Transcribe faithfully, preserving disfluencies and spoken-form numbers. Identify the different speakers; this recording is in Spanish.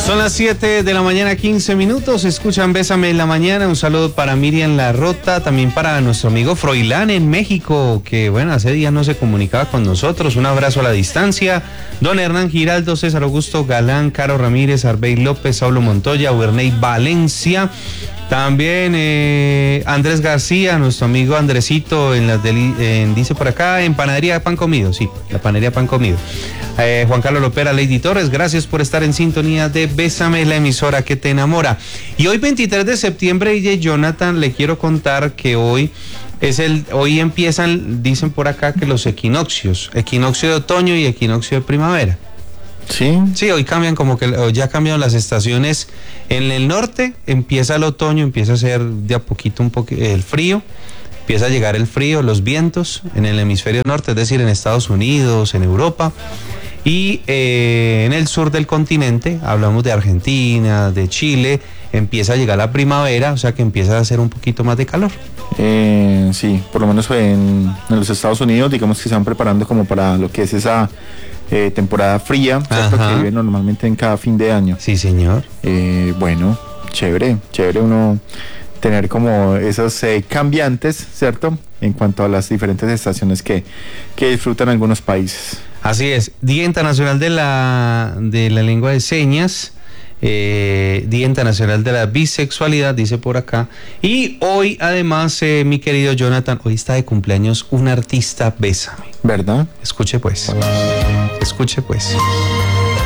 Speaker 1: Son las siete de la mañana, quince minutos. Escuchan Bésame en la mañana. Un saludo para Miriam Larrota, también para nuestro amigo Froilán en México, que bueno, hace días no se comunicaba con nosotros. Un abrazo a la distancia. Don Hernán Giraldo, César Augusto Galán, Caro Ramírez, Arbey López, Saulo Montoya, Werney Valencia. También eh, Andrés García, nuestro amigo Andresito, en las deli- en, dice por acá, en Panadería Pan Comido, sí, la Panadería Pan Comido. Eh, Juan Carlos Lopera, Lady Torres, gracias por estar en sintonía de Bésame, la emisora que te enamora. Y hoy veintitrés de septiembre, D J Jonathan, le quiero contar que hoy es el, hoy empiezan, dicen por acá que los equinoccios, equinoccio de otoño y equinoccio de primavera.
Speaker 2: Sí.
Speaker 1: Sí, hoy cambian como que ya cambiaron las estaciones. En el norte empieza el otoño, empieza a ser de a poquito un poco el frío, empieza a llegar el frío, los vientos en el hemisferio norte, es decir, en Estados Unidos, en Europa. Y eh, en el sur del continente, hablamos de Argentina, de Chile, empieza a llegar la primavera, o sea que empieza a hacer un poquito más de calor.
Speaker 2: Eh, sí, por lo menos en, en los Estados Unidos, digamos que se van preparando como para lo que es esa eh, temporada fría, ¿cierto? Que vive normalmente en cada fin de año.
Speaker 1: Sí, señor.
Speaker 2: Eh, bueno, chévere, chévere uno tener como esos eh, cambiantes, ¿cierto? En cuanto a las diferentes estaciones que, que disfrutan algunos países.
Speaker 1: Así es, Día Internacional de la, de la Lengua de Señas, eh, Día Internacional de la Bisexualidad, dice por acá. Y hoy, además, eh, mi querido Jonathan, hoy está de cumpleaños un artista, Bésame.
Speaker 2: ¿Verdad?
Speaker 1: Escuche pues, escuche pues.